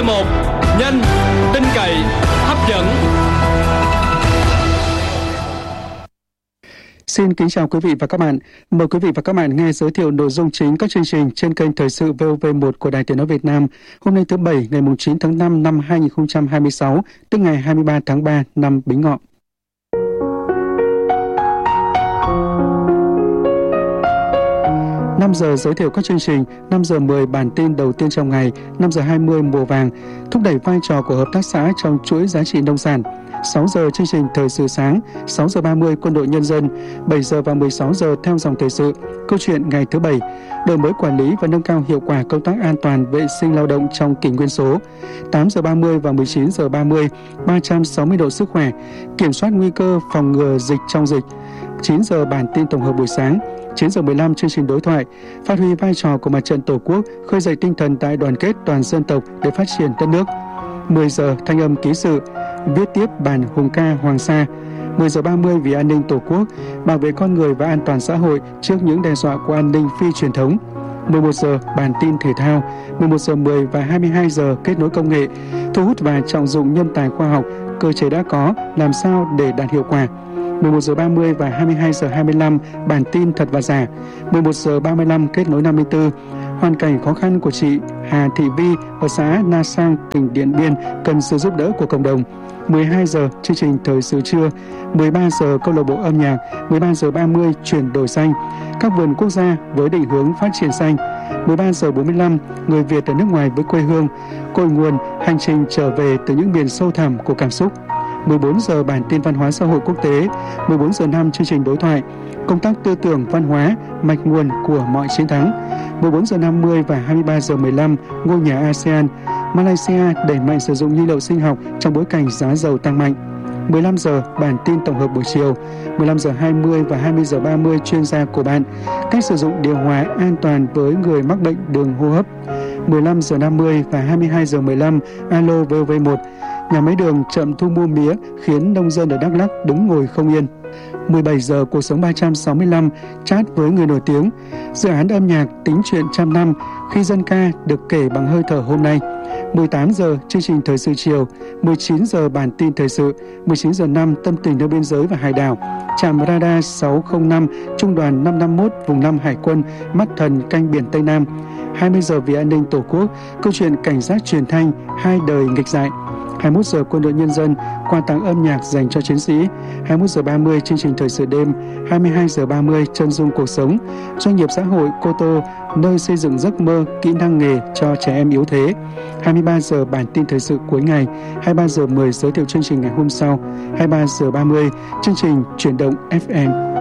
1. Nhanh, tin cậy, hấp dẫn. Xin kính chào quý vị và các bạn. Mời quý vị và các bạn nghe giới thiệu nội dung chính các chương trình trên kênh Thời sự VOV1 của Đài Tiếng nói Việt Nam. Hôm nay thứ Bảy, ngày 9 tháng 5 năm 2026, tức ngày 23 tháng 3 năm Bính Ngọ. 5 giờ giới thiệu các chương trình, 5 giờ 10 bản tin đầu tiên trong ngày, 5 giờ 20 mùa vàng, thúc đẩy vai trò của hợp tác xã trong chuỗi giá trị nông sản. 6 giờ chương trình Thời sự sáng, 6 giờ 30 Quân đội Nhân dân, 7 giờ và 16 giờ theo dòng thời sự, câu chuyện ngày thứ Bảy, đổi mới quản lý và nâng cao hiệu quả công tác an toàn vệ sinh lao động trong kỷ nguyên số. 8 giờ 30 và 19 giờ 30, 360 độ sức khỏe, kiểm soát nguy cơ phòng ngừa dịch trong dịch. 9 giờ bản tin tổng hợp buổi sáng, 9 giờ 15 chương trình đối thoại, phát huy vai trò của Mặt trận Tổ quốc, khơi dậy tinh thần đại đoàn kết toàn dân tộc để phát triển đất nước. 10 giờ thanh âm ký sự, viết tiếp bản hùng ca Hoàng Sa. 10 giờ 30 vì an ninh Tổ quốc, bảo vệ con người và an toàn xã hội trước những đe dọa của an ninh phi truyền thống. 11 giờ bản tin thể thao, 11 giờ 10 và 22 giờ kết nối công nghệ, thu hút và trọng dụng nhân tài khoa học, cơ chế đã có, làm sao để đạt hiệu quả. 11 giờ 30 và 22 giờ 25 bản tin thật và giả. 11 giờ 35 kết nối 54. Hoàn cảnh khó khăn của chị Hà Thị Vi ở xã Na Sang, tỉnh Điện Biên cần sự giúp đỡ của cộng đồng. 12 giờ chương trình Thời sự trưa. 13 giờ câu lạc bộ âm nhạc. 13 giờ 30 chuyển đổi xanh, các vườn quốc gia với định hướng phát triển xanh. 13 giờ 45 người Việt ở nước ngoài với quê hương, cội nguồn, hành trình trở về từ những miền sâu thẳm của cảm xúc. 14 giờ bản tin văn hóa xã hội quốc tế. 14 giờ 5 chương trình đối thoại, công tác tư tưởng văn hóa, mạch nguồn của mọi chiến thắng. 14 giờ 50 và 23 giờ 15 ngôi nhà ASEAN. Malaysia đẩy mạnh sử dụng nhiên liệu sinh học trong bối cảnh giá dầu tăng mạnh. 15 giờ bản tin tổng hợp buổi chiều. 15 giờ 20 và 20 giờ 30 chuyên gia của bạn, cách sử dụng điều hòa an toàn với người mắc bệnh đường hô hấp. 15 giờ 50 và 22 giờ 15 Alo VV1, nhà máy đường chậm thu mua mía khiến nông dân ở Đắk Lắk đứng ngồi không yên. 17 giờ Cuộc sống 365, chat với người nổi tiếng, dự án âm nhạc tính chuyện trăm năm khi dân ca được kể bằng hơi thở hôm nay. 18 giờ chương trình Thời sự chiều. 19 giờ bản tin thời sự. 19 giờ 5 tâm tình nơi biên giới và hải đảo, trạm radar 605 Trung đoàn 551 vùng 5 Hải quân mắt thần canh biển Tây Nam. 20 giờ vì an ninh Tổ quốc, câu chuyện cảnh sát truyền thanh hai đời nghịch dại. 21 giờ Quân đội Nhân dân, quà tặng âm nhạc dành cho chiến sĩ. 21 giờ 30 chương trình Thời sự đêm. 22 giờ 30 chân dung cuộc sống, doanh nghiệp xã hội Cô Tô, nơi xây dựng giấc mơ, kỹ năng nghề cho trẻ em yếu thế. 23 giờ bản tin thời sự cuối ngày. 23 giờ 10 giới thiệu chương trình ngày hôm sau. 23 giờ 30 chương trình Chuyển động FM.